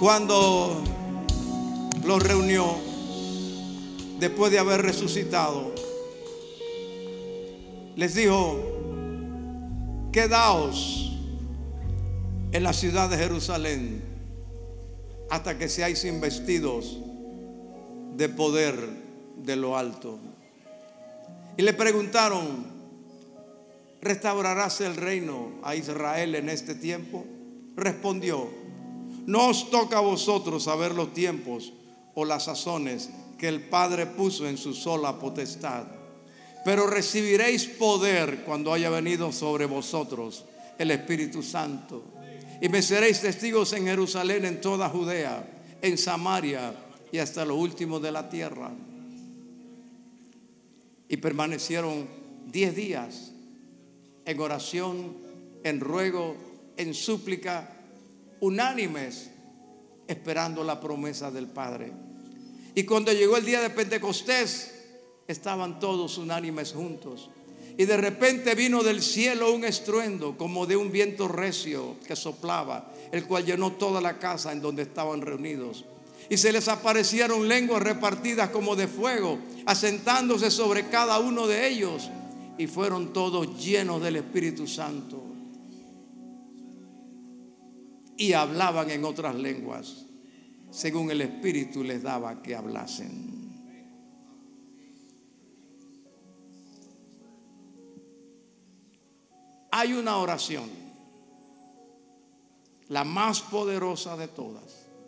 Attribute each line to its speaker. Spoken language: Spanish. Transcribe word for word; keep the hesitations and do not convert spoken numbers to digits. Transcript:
Speaker 1: cuando los reunió después de haber resucitado, les dijo: quedaos en la ciudad de Jerusalén hasta que seáis investidos de poder de lo alto. Y le preguntaron: ¿restaurarás el reino a Israel en este tiempo? Respondió: no os toca a vosotros saber los tiempos o las sazones que el Padre puso en su sola potestad, pero recibiréis poder cuando haya venido sobre vosotros el Espíritu Santo, y me seréis testigos en Jerusalén, en toda Judea, en Samaria y hasta lo último de la tierra. Y permanecieron diez días en oración, en ruego, en súplica, unánimes, esperando la promesa del Padre. Y cuando llegó el día de Pentecostés, estaban todos unánimes juntos. Y de repente vino del cielo un estruendo como de un viento recio que soplaba, el cual llenó toda la casa en donde estaban reunidos. Y se les aparecieron lenguas repartidas como de fuego, asentándose sobre cada uno de ellos. Y fueron todos llenos del Espíritu Santo. Y hablaban en otras lenguas, según el Espíritu les daba que hablasen. Hay una oración, la más poderosa de todas,